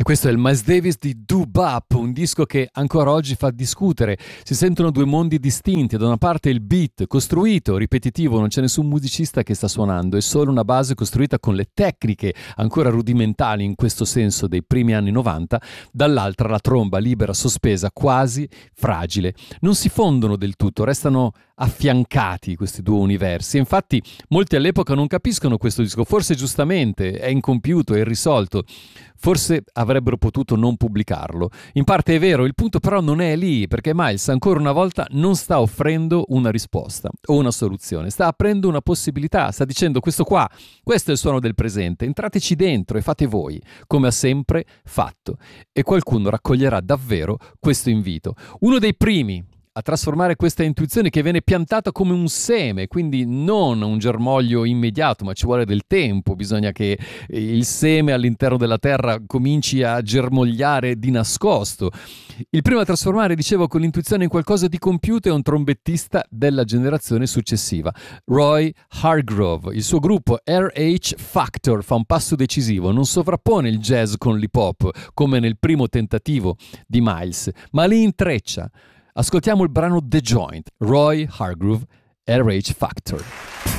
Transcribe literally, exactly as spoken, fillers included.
E questo è il Miles Davis di Doo-Bop, un disco che ancora oggi fa discutere. Si sentono due mondi distinti: da una parte il beat costruito, ripetitivo, non c'è nessun musicista che sta suonando, è solo una base costruita con le tecniche ancora rudimentali in questo senso dei primi anni novanta, dall'altra la tromba libera, sospesa, quasi fragile. Non si fondono del tutto, restano affiancati questi due universi. E infatti molti all'epoca non capiscono questo disco, forse giustamente, è incompiuto, è irrisolto, forse avrebbero potuto non pubblicarlo. In parte è vero, il punto però non è lì, perché Miles ancora una volta non sta offrendo una risposta o una soluzione, sta aprendo una possibilità, sta dicendo: questo qua, questo è il suono del presente, entrateci dentro e fate voi, come ha sempre fatto. E qualcuno raccoglierà davvero questo invito. Uno dei primi a trasformare questa intuizione, che viene piantata come un seme, quindi non un germoglio immediato, ma ci vuole del tempo, bisogna che il seme all'interno della terra cominci a germogliare di nascosto. Il primo a trasformare, dicevo, con l'intuizione in qualcosa di compiuto è un trombettista della generazione successiva, Roy Hargrove. Il suo gruppo R H Factor fa un passo decisivo, non sovrappone il jazz con l'hip hop come nel primo tentativo di Miles, ma li intreccia. Ascoltiamo il brano The Joint, Roy Hargrove, R H Factor.